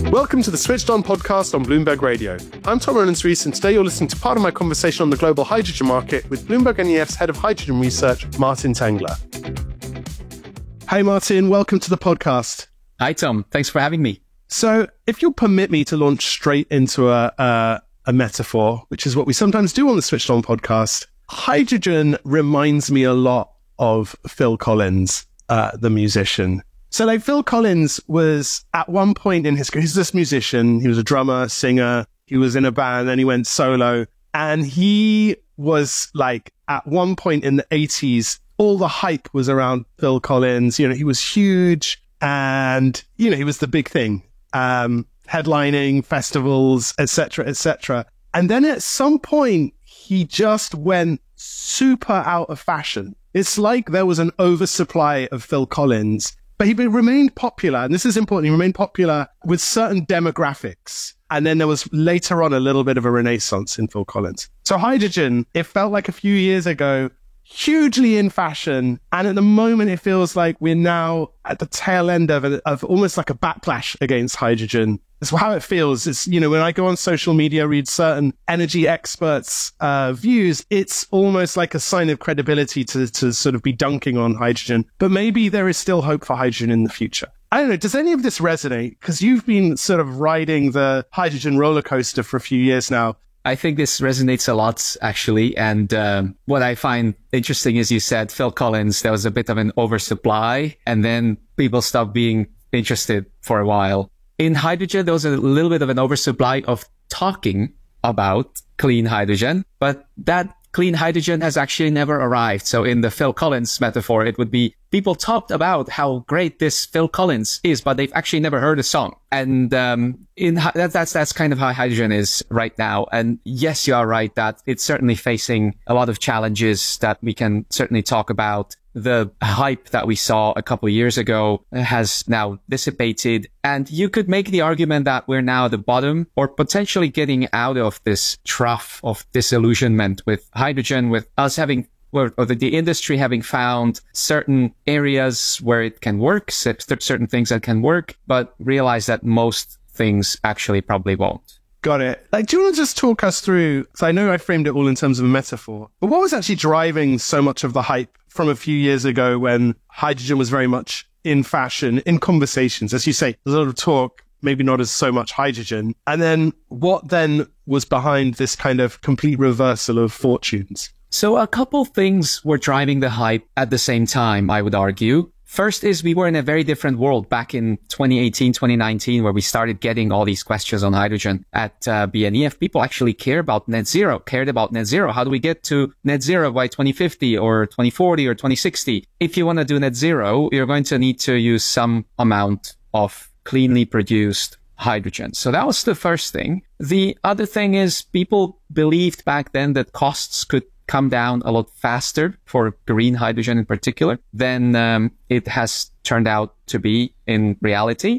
Welcome to the Switched On podcast on Bloomberg Radio. I'm Tom Rowlands-Rees, and today you're listening to part of my conversation on the global hydrogen market with Bloomberg NEF's head of hydrogen research, Martin Tengler. Hey, Martin, welcome to the podcast. Hi, Tom. Thanks for having me. So if you'll permit me to launch straight into a metaphor, which is what we sometimes do on the Switched On podcast, hydrogen reminds me a lot of Phil Collins, the musician. So like Phil Collins was at one point in his career, he's this musician, he was a drummer, singer, he was in a band, then he went solo. And he was like, at one point in the 80s, all the hype was around Phil Collins. You know, he was huge and, you know, he was the big thing, headlining festivals, etc., etc. And then at some point, he just went super out of fashion. It's like there was an oversupply of Phil Collins. But he remained popular, and this is important, he remained popular with certain demographics. And then there was later on a little bit of a renaissance in Phil Collins. So hydrogen, it felt like a few years ago, hugely in fashion. And at the moment, it feels like we're now at the tail end of almost like a backlash against hydrogen. That's how it feels. It's, you know, when I go on social media, read certain energy experts' views, it's almost like a sign of credibility to sort of be dunking on hydrogen. But maybe there is still hope for hydrogen in the future. I don't know. Does any of this resonate? Because you've been sort of riding the hydrogen roller coaster for a few years now. I think this resonates a lot, actually. And what I find interesting is you said Phil Collins, there was a bit of an oversupply, and then people stopped being interested for a while. In hydrogen, there was a little bit of an oversupply of talking about clean hydrogen, but that clean hydrogen has actually never arrived. So in the Phil Collins metaphor, it would be people talked about how great this Phil Collins is, but they've actually never heard a song. And that's kind of how hydrogen is right now. And yes, you are right that it's certainly facing a lot of challenges that we can certainly talk about. The hype that we saw a couple of years ago has now dissipated. And you could make the argument that we're now at the bottom or potentially getting out of this trough of disillusionment with hydrogen, with us having, or the industry having found certain areas where it can work, certain things that can work, but realize that most things actually probably won't. Got it. Like, do you want to just talk us through, so I know I framed it all in terms of a metaphor, but what was actually driving so much of the hype from a few years ago when hydrogen was very much in fashion, in conversations? As you say, there's a lot of talk, maybe not as so much hydrogen. And then what then was behind this kind of complete reversal of fortunes? So a couple things were driving the hype at the same time, I would argue. First is we were in a very different world back in 2018, 2019, where we started getting all these questions on hydrogen at BNEF. People actually cared about net zero. How do we get to net zero by 2050 or 2040 or 2060? If you want to do net zero, you're going to need to use some amount of cleanly produced hydrogen. So that was the first thing. The other thing is people believed back then that costs could come down a lot faster for green hydrogen in particular than it has turned out to be in reality.